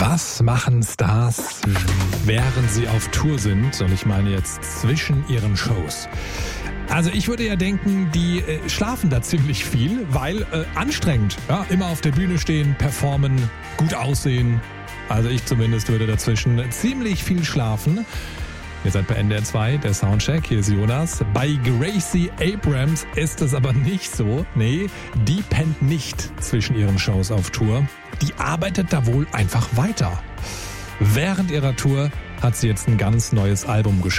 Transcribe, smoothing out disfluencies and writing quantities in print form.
Was machen Stars, während sie auf Tour sind? Und ich meine jetzt zwischen ihren Shows. Also ich würde ja denken, die schlafen da ziemlich viel, weil anstrengend. Ja, immer auf der Bühne stehen, performen, gut aussehen. Also ich zumindest würde dazwischen ziemlich viel schlafen. Ihr seid bei NDR 2, der Soundcheck, hier ist Jonas. Bei Gracie Abrams ist es aber nicht so. Nee, die pennt nicht zwischen ihren Shows auf Tour. Die arbeitet da wohl einfach weiter. Während ihrer Tour hat sie jetzt ein ganz neues Album geschrieben.